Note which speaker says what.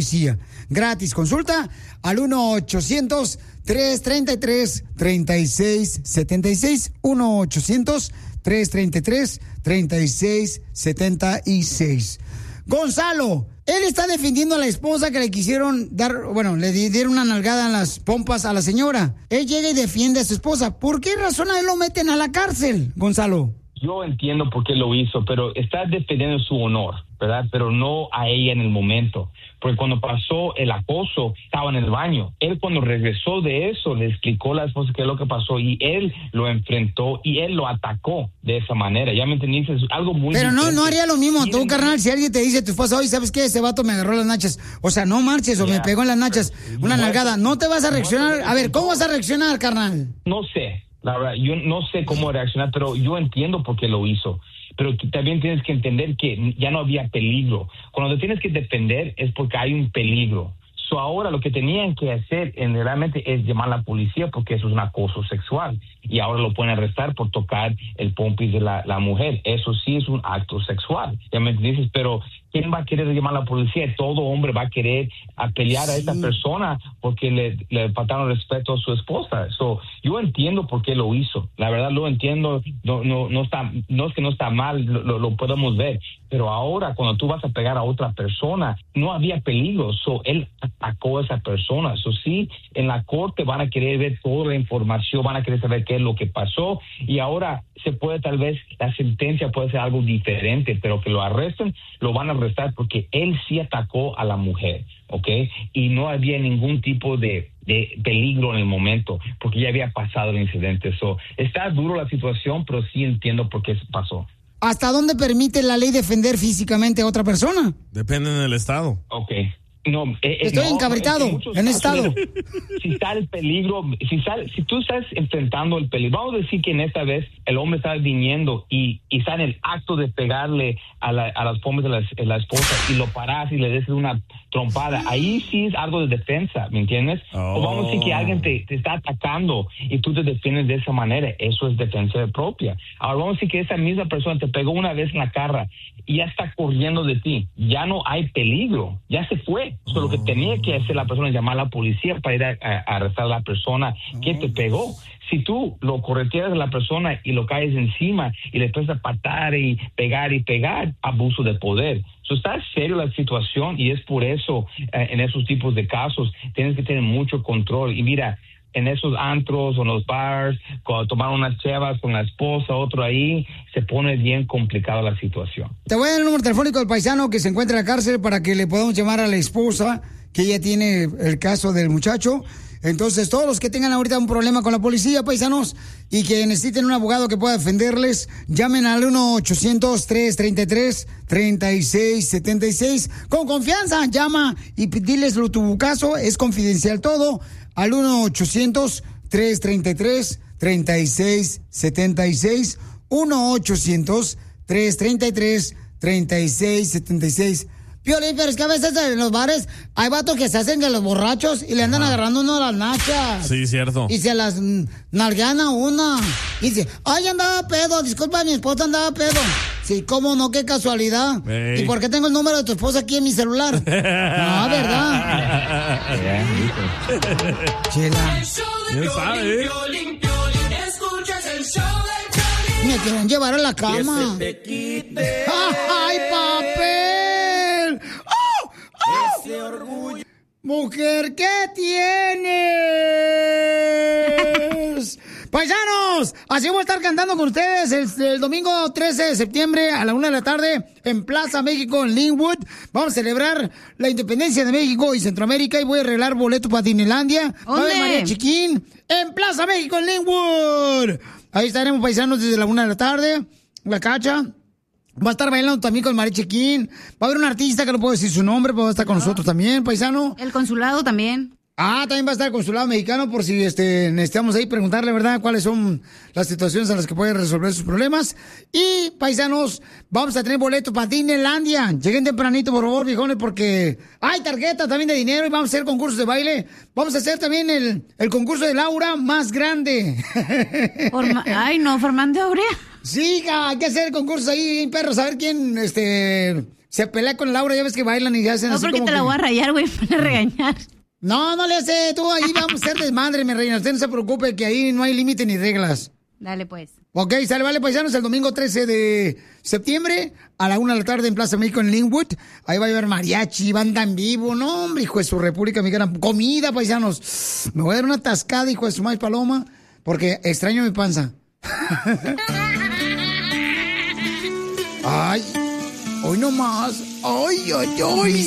Speaker 1: policía. Gratis, consulta al 1-800-333-3676. 1-800-333-3676. Gonzalo, él está defendiendo a la esposa que le quisieron dar, le dieron una nalgada en las pompas a la señora. Él llega y defiende a su esposa. ¿Por qué razón a él lo meten a la cárcel, Gonzalo?
Speaker 2: Yo entiendo por qué lo hizo, pero está defendiendo su honor, ¿verdad? Pero no a ella en el momento. Porque cuando pasó el acoso, estaba en el baño. Él cuando regresó de eso, le explicó a la esposa qué es lo que pasó y él lo enfrentó y él lo atacó de esa manera. ¿Ya me entendiste? Es algo muy
Speaker 1: Pero
Speaker 2: diferente.
Speaker 1: no haría lo mismo tú, carnal, si alguien te dice a tu esposa, oye, ¿sabes qué? Ese vato me agarró las nachas. O sea, no marches o me pegó en las nachas una nalgada. ¿No te vas a reaccionar? A ver, ¿cómo vas a reaccionar, carnal?
Speaker 2: No sé. La verdad, yo no sé cómo reaccionar, pero yo entiendo por qué lo hizo. Pero también tienes que entender que ya no había peligro. Cuando te tienes que defender es porque hay un peligro. Ahora lo que tenían que hacer realmente es llamar a la policía porque eso es un acoso sexual. Y ahora lo pueden arrestar por tocar el pompis de la mujer. Eso sí es un acto sexual. Ya me dices, pero ¿quién va a querer llamar a la policía? Todo hombre va a querer pelear a esta persona porque le faltaron respeto a su esposa. Yo entiendo por qué lo hizo. La verdad lo entiendo. No es que no está mal, lo podemos ver. Pero ahora cuando tú vas a pegar a otra persona, no había peligro. Él atacó a esa persona. Sí, en la corte van a querer ver toda la información, van a querer saber qué es lo que pasó. Y ahora se puede, tal vez, la sentencia puede ser algo diferente, pero que lo arresten, lo van a arrestar porque él sí atacó a la mujer, ¿ok? Y no había ningún tipo de peligro en el momento, porque ya había pasado el incidente. Está duro la situación, pero sí entiendo por qué pasó.
Speaker 1: ¿Hasta dónde permite la ley defender físicamente a otra persona?
Speaker 3: Depende del estado.
Speaker 2: Ok. No,
Speaker 1: estoy encabritado en estado.
Speaker 2: Si está el peligro, si tú estás enfrentando el peligro, vamos a decir que en esta vez el hombre está viniendo y está en el acto de pegarle a las pompas de la esposa y lo paras y le des una trompada, ahí sí es algo de defensa, ¿me entiendes? O vamos a decir que alguien te está atacando y tú te defiendes de esa manera, eso es defensa propia. Ahora vamos a decir que esa misma persona te pegó una vez en la cara y ya está corriendo de ti, ya no hay peligro, ya se fue. Lo que tenía que hacer la persona es llamar a la policía para ir a arrestar a la persona que te pegó. Si tú lo correteas a la persona y lo caes encima y le empiezas a patar y pegar, abuso de poder. Está serio la situación y es por eso en esos tipos de casos tienes que tener mucho control. Y mira, en esos antros o en los bars, cuando toman unas chevas con la esposa, otro ahí, se pone bien complicada la situación.
Speaker 1: Te voy a dar el número telefónico del paisano que se encuentra en la cárcel para que le podamos llamar a la esposa, que ella tiene el caso del muchacho. Entonces, todos los que tengan ahorita un problema con la policía, paisanos, y que necesiten un abogado que pueda defenderles, llamen al 1-800-333-3676. Con confianza, llama y diles tu caso, es confidencial todo, al 1-800-333-3676. 1-800-333-3676. Piolín, pero es que a veces en los bares hay vatos que se hacen de los borrachos y le andan agarrando uno las nachas.
Speaker 3: Sí, cierto.
Speaker 1: Y se las nalguean a una. Y dice, ay, andaba pedo, disculpa, mi esposa andaba pedo. Sí, cómo no, qué casualidad.
Speaker 3: Hey.
Speaker 1: ¿Y por qué tengo el número de tu esposa aquí en mi celular? No, ¿verdad? Chela.
Speaker 3: ¿Quién sabe?
Speaker 1: Me quieren llevar a la cama.
Speaker 4: Que se te quite.
Speaker 1: ¡Ay, papel! ¡Oh! ¡Oh!
Speaker 4: Ese orgullo.
Speaker 1: Mujer, ¿qué tienes? Paisanos, así voy a estar cantando con ustedes el domingo 13 de septiembre a la 1 de la tarde en Plaza México, en Linwood. Vamos a celebrar la independencia de México y Centroamérica y voy a arreglar boleto para Disneylandia.
Speaker 5: ¿Dónde?
Speaker 1: María Chiquín, en Plaza México, en Linwood. Ahí estaremos, paisanos, desde la 1 de la tarde. La Cacha va a estar bailando también con María Chiquín. Va a haber un artista que no puedo decir su nombre, pero va a estar con nosotros también, paisano.
Speaker 5: El consulado también.
Speaker 1: Ah, también va a estar el consulado mexicano por si necesitamos ahí preguntarle, ¿verdad?, cuáles son las situaciones en las que puede resolver sus problemas. Y, paisanos, vamos a tener boletos para Disneylandia. Lleguen tempranito, por favor, viejones, porque hay tarjetas también de dinero y vamos a hacer concursos de baile. Vamos a hacer también el concurso de Laura más grande.
Speaker 5: Ay, no, Fernando Aurea.
Speaker 1: Sí, hay que hacer concursos ahí, perros, a ver quién, se pelea con Laura, ya ves que bailan y hacen
Speaker 4: No,
Speaker 1: así
Speaker 4: porque
Speaker 1: como
Speaker 4: te la
Speaker 1: que-
Speaker 4: voy a rayar, güey, para regañar.
Speaker 1: No, no le hace, tú ahí vamos a ser desmadre, mi reina. Usted no se preocupe que ahí no hay límite ni reglas.
Speaker 4: Dale, pues.
Speaker 1: Ok, sale, vale, paisanos, el domingo 13 de septiembre a la 1 de la tarde en Plaza México en Linwood. Ahí va a haber mariachi, banda en vivo. No, hombre, hijo de su República Mexicana. Comida, paisanos. Me voy a dar una tascada, hijo de su maíz paloma, porque extraño mi panza. Ay, hoy no más. Ay, ay, ay.